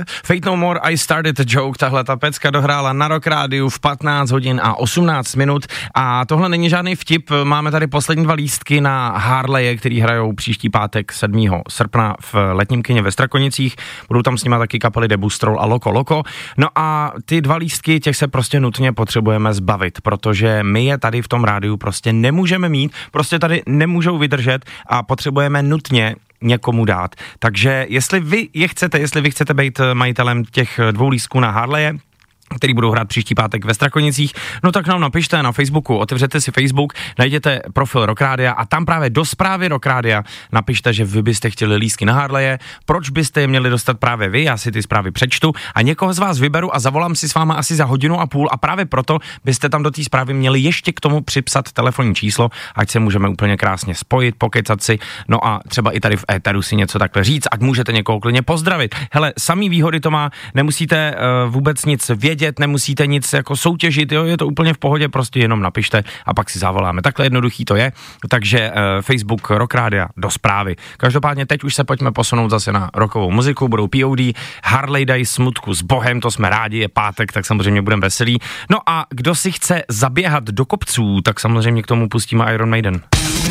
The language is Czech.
Fate No More, I Started a Joke, tahle ta pecka dohrála na Rock Rádiu v 15 hodin a 18 minut a tohle není žádný vtip, máme tady poslední 2 lístky na Harleje, který hrajou příští pátek 7. srpna v letním kině ve Strakonicích, budou tam s nima taky kapely The Bustrol a Loko Loko, no a ty 2 lístky, těch se prostě nutně potřebujeme zbavit, protože my je tady v tom rádiu prostě nemůžeme mít, prostě tady nemůžou vydržet a potřebujeme nutně někomu dát. Takže jestli vy chcete být majitelem těch 2 lístků na Harleje, který budou hrát příští pátek ve Strakonicích, no tak nám napište na Facebooku, otevřete si Facebook, najděte profil Rock Rádia a tam právě do zprávy Rock Rádia napište, že vy byste chtěli lístky na Harleje, proč byste je měli dostat právě vy, já si ty zprávy přečtu a někoho z vás vyberu a zavolám si s váma asi za 1.5 hodiny a právě proto byste tam do té zprávy měli ještě k tomu připsat telefonní číslo, ať se můžeme úplně krásně spojit, pokecat si, no a třeba i tady v éteru si něco takhle říct, ať můžete někoho klidně pozdravit. Hele, samý výhody to má, nemusíte vůbec nic vědět, nemusíte nic jako soutěžit, jo, je to úplně v pohodě, prostě jenom napište a pak si zavoláme. Takhle jednoduchý to je, takže Facebook Rock Rádia do zprávy. Každopádně teď už se pojďme posunout zase na rockovou muziku, budou POD, Harley dají smutku s Bohem, to jsme rádi, je pátek, tak samozřejmě budeme veselí. No a kdo si chce zaběhat do kopců, tak samozřejmě k tomu pustíme Iron Maiden.